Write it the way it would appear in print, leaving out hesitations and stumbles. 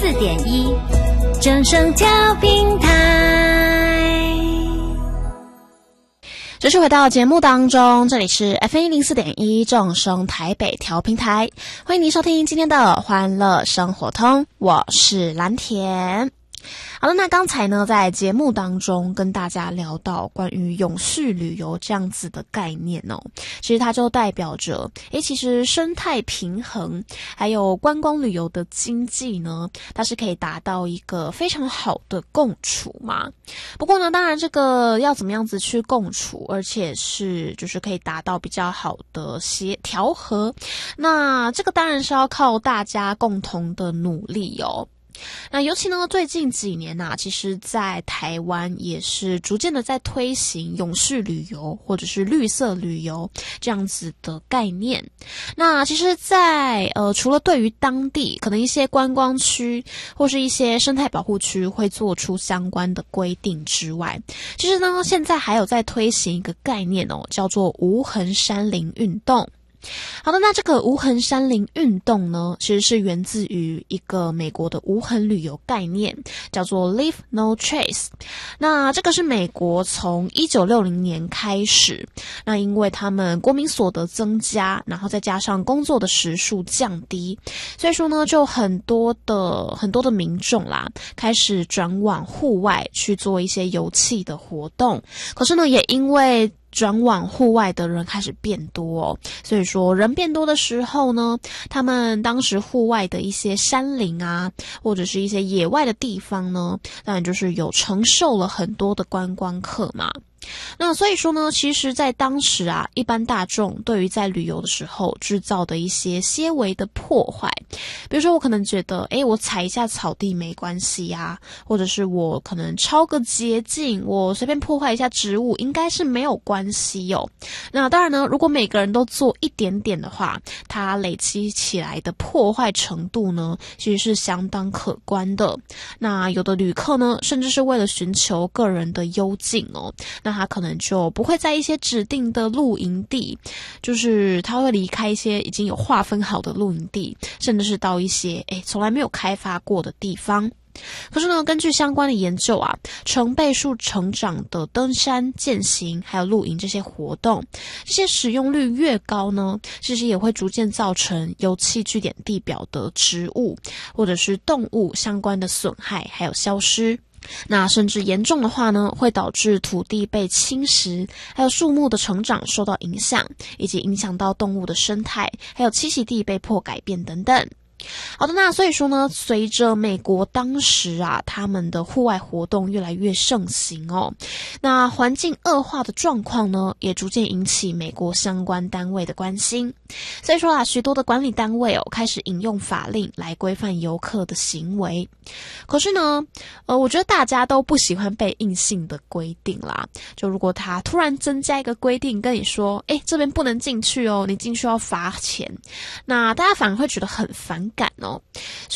104.1正声调频台。 继续回到节目当中，这里是 FM104.1正声台北调频台，欢迎您收听今天的欢乐生活通，我是蓝田。好的，那刚才呢，在节目当中跟大家聊到关于永续旅游这样子的概念哦，其实它就代表着，其实生态平衡还有观光旅游的经济呢，它是可以达到一个非常好的共处嘛。不过呢，当然这个要怎么样子去共处，而且是就是可以达到比较好的调和，那这个当然是要靠大家共同的努力哦。那尤其呢，最近几年其实在台湾也是逐渐的在推行永续旅游或者是绿色旅游这样子的概念。那其实在除了对于当地可能一些观光区或是一些生态保护区会做出相关的规定之外，其实呢现在还有在推行一个概念叫做无痕山林运动。好的，那这个无痕山林运动呢，其实是源自于一个美国的无痕旅游概念，叫做 Leave No Trace。那这个是美国从1960年开始，那因为他们国民所得增加，然后再加上工作的时数降低，所以说呢，就很多的民众啦，开始转往户外去做一些游憩的活动。可是呢，也因为转往户外的人开始变多所以说人变多的时候呢，他们当时户外的一些山林或者是一些野外的地方呢，当然就是有承受了很多的观光客嘛。那所以说呢，其实在当时一般大众对于在旅游的时候制造的一些些微的破坏，比如说我可能觉得我踩一下草地没关系或者是我可能抄个捷径，我随便破坏一下植物应该是没有关系那当然呢，如果每个人都做一点点的话，它累积起来的破坏程度呢，其实是相当可观的。那有的旅客呢，甚至是为了寻求个人的幽静那他可能就不会在一些指定的露营地，就是他会离开一些已经有划分好的露营地，甚至是到一些从来没有开发过的地方。可是呢，根据相关的研究成倍数成长的登山、健行还有露营这些活动，这些使用率越高呢，其实也会逐渐造成油气据点地表的植物或者是动物相关的损害还有消失。那甚至严重的话呢，会导致土地被侵蚀，还有树木的成长受到影响，以及影响到动物的生态，还有栖息地被迫改变等等。好的，那所以说呢，随着美国当时他们的户外活动越来越盛行那环境恶化的状况呢，也逐渐引起美国相关单位的关心。所以说许多的管理单位开始引用法令来规范游客的行为。可是呢，我觉得大家都不喜欢被硬性的规定啦。就如果他突然增加一个规定跟你说，这边不能进去你进去要罚钱，那大家反而会觉得很反感